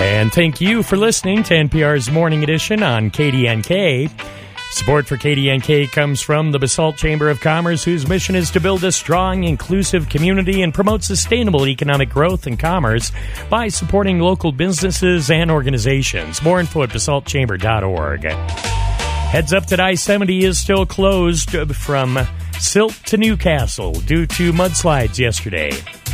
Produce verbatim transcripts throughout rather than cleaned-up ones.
And thank you for listening to N P R's Morning Edition on K D N K. Support for K D N K comes from the Basalt Chamber of Commerce, whose mission is to build a strong, inclusive community and promote sustainable economic growth and commerce by supporting local businesses and organizations. More info at basalt chamber dot org. Heads up that I seventy is still closed from Silt to Newcastle due to mudslides yesterday.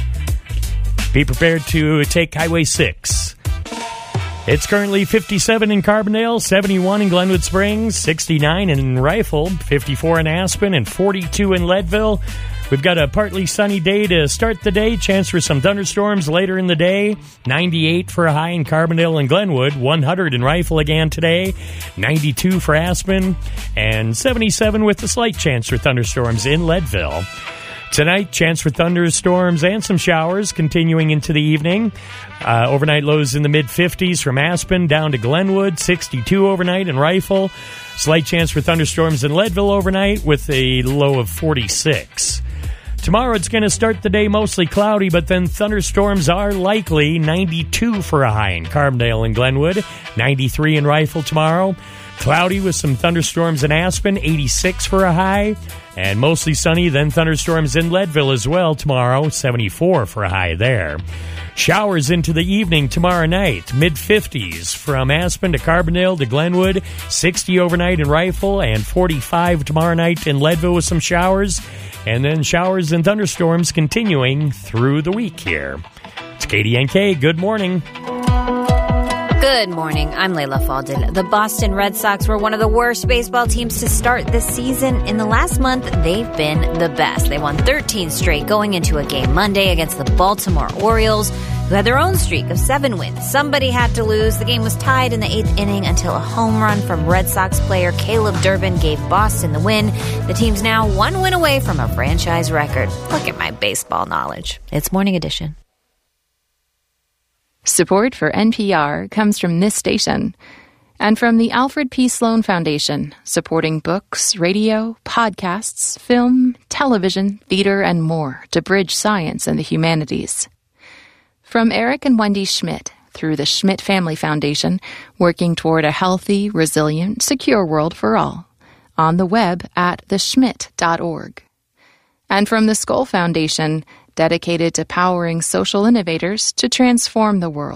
Be prepared to take Highway six. It's currently fifty-seven in Carbondale, seventy-one in Glenwood Springs, sixty-nine in Rifle, fifty-four in Aspen, and forty-two in Leadville. We've got a partly sunny day to start the day. Chance for some thunderstorms later in the day. ninety-eight for a high in Carbondale and Glenwood. one hundred in Rifle again today. ninety-two for Aspen. And seventy-seven with a slight chance for thunderstorms in Leadville. Tonight, chance for thunderstorms and some showers continuing into the evening. Uh, overnight lows in the mid-fifties from Aspen down to Glenwood. sixty-two overnight in Rifle. Slight chance for thunderstorms in Leadville overnight with a low of forty-six. Tomorrow it's going to start the day mostly cloudy, but then thunderstorms are likely. ninety-two for a high in Carbondale and Glenwood. ninety-three in Rifle tomorrow. Cloudy with some thunderstorms in Aspen. eighty-six for a high. And mostly sunny, then thunderstorms in Leadville as well tomorrow. seventy-four for a high there. Showers into the evening tomorrow night. mid-fifties from Aspen to Carbondale to Glenwood. sixty overnight in Rifle and forty-five tomorrow night in Leadville with some showers. And then showers and thunderstorms continuing through the week here. It's K D N K. Good morning. Good morning. I'm Layla Faldin. The Boston Red Sox were one of the worst baseball teams to start this season. In the last month, they've been the best. They won thirteen straight going into a game Monday against the Baltimore Orioles, who had their own streak of seven wins. Somebody had to lose. The game was tied in the eighth inning until a home run from Red Sox player Caleb Durbin gave Boston the win. The team's now one win away from a franchise record. Look at my baseball knowledge. It's Morning Edition. Support for N P R comes from this station and from the Alfred P. Sloan Foundation, supporting books, radio, podcasts, film, television, theater, and more to bridge science and the humanities. From Eric and Wendy Schmidt through the Schmidt Family Foundation, working toward a healthy, resilient, secure world for all. On the web at the schmidt dot org. And from the Skoll Foundation, dedicated to powering social innovators to transform the world.